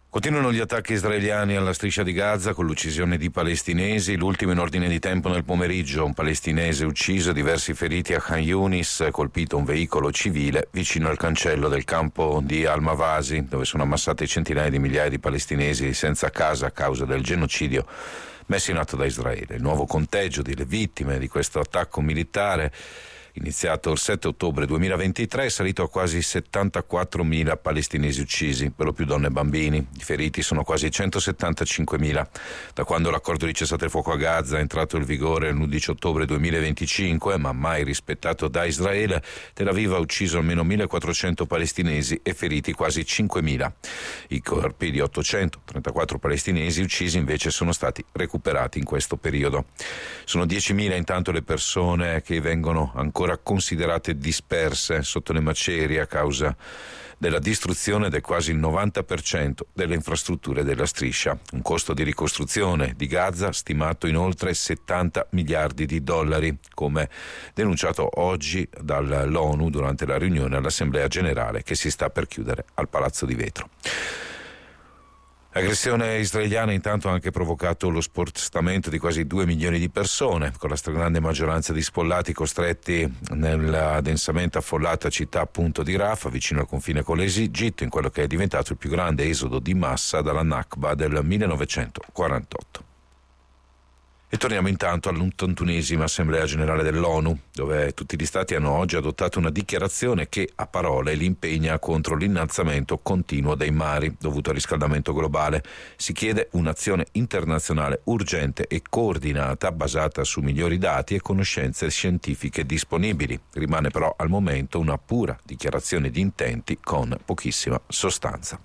Continuano gli attacchi israeliani alla striscia di Gaza con l'uccisione di palestinesi, l'ultimo in ordine di tempo nel pomeriggio, un palestinese ucciso, diversi feriti a Khan Yunis, colpito un veicolo civile vicino al cancello del campo di Al-Mawasi, dove sono ammassate centinaia di migliaia di palestinesi senza casa a causa del genocidio messo in atto da Israele. Il nuovo conteggio delle vittime di questo attacco militare, iniziato il 7 ottobre 2023, è salito a quasi 74.000 palestinesi uccisi, per lo più donne e bambini. I feriti sono quasi 175.000. Da quando l'accordo di cessate il fuoco a Gaza è entrato in vigore l'11 ottobre 2025, ma mai rispettato da Israele, Tel Aviv ha ucciso almeno 1.400 palestinesi e feriti quasi 5.000. I corpi di 834 palestinesi uccisi invece sono stati recuperati in questo periodo. Sono 10.000 intanto le persone che vengono ancora considerate disperse sotto le macerie a causa della distruzione del quasi il 90% delle infrastrutture della striscia. Un costo di ricostruzione di Gaza stimato in oltre 70 miliardi di dollari, come denunciato oggi dall'ONU durante la riunione all'Assemblea Generale che si sta per chiudere al Palazzo di Vetro. L'aggressione israeliana intanto ha anche provocato lo spostamento di quasi 2 milioni di persone, con la stragrande maggioranza di sfollati costretti nella densamente affollata città appunto di Rafah, vicino al confine con l'Egitto, in quello che è diventato il più grande esodo di massa dalla Nakba del 1948. E torniamo intanto all'81esima Assemblea Generale dell'ONU, dove tutti gli Stati hanno oggi adottato una dichiarazione che a parole li impegna contro l'innalzamento continuo dei mari dovuto al riscaldamento globale. Si chiede un'azione internazionale urgente e coordinata basata su migliori dati e conoscenze scientifiche disponibili. Rimane però al momento una pura dichiarazione di intenti con pochissima sostanza.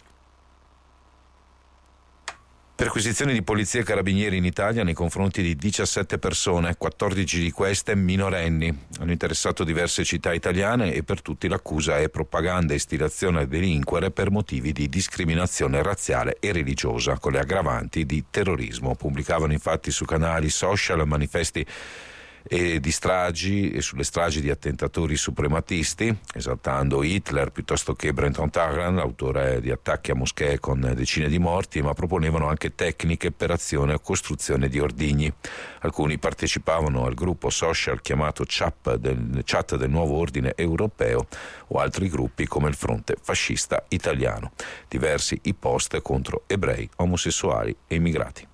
Perquisizioni di polizia e carabinieri in Italia nei confronti di 17 persone, 14 di queste minorenni. Hanno interessato diverse città italiane e per tutti l'accusa è propaganda e istigazione a delinquere per motivi di discriminazione razziale e religiosa, con le aggravanti di terrorismo. Pubblicavano infatti su canali social manifesti e di stragi e sulle stragi di attentatori suprematisti, esaltando Hitler piuttosto che Brenton Tarrant, autore di attacchi a moschee con decine di morti, ma proponevano anche tecniche per azione o costruzione di ordigni. Alcuni partecipavano al gruppo social chiamato Chat del Nuovo Ordine Europeo o altri gruppi come il Fronte Fascista Italiano. Diversi i post contro ebrei, omosessuali e immigrati.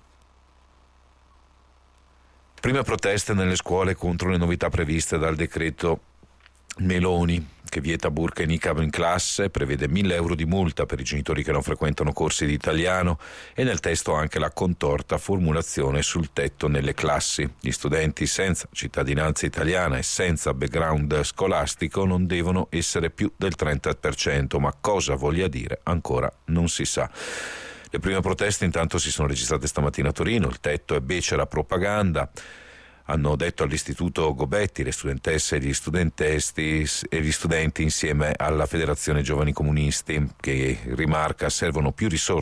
Prime proteste nelle scuole contro le novità previste dal decreto Meloni, che vieta burka e niqab in classe, prevede 1.000 euro di multa per i genitori che non frequentano corsi di italiano e nel testo anche la contorta formulazione sul tetto nelle classi. Gli studenti senza cittadinanza italiana e senza background scolastico non devono essere più del 30%, ma cosa voglia dire ancora non si sa. Le prime proteste intanto si sono registrate stamattina a Torino, il tetto è becera propaganda, hanno detto all'Istituto Gobetti le studentesse e gli studenti insieme alla Federazione Giovani Comunisti, che rimarca servono più risorse